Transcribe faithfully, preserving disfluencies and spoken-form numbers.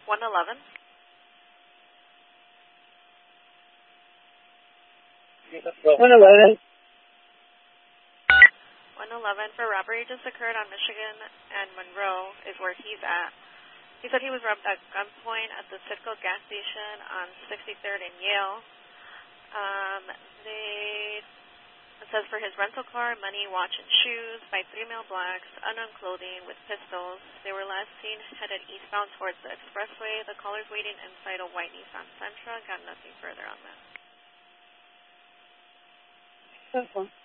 one eleven. one eleven. one eleven for robbery just occurred on Michigan and Monroe is where he's at. He said he was robbed at gunpoint at the Citgo gas station on sixty-third and Yale. Um, they, it says for his rental car, money, watch, and shoes by three male blacks, unknown clothing with pistols. They were last seen headed eastbound towards the expressway. The callers waiting inside a white Nissan Sentra. Got nothing further on that. Okay.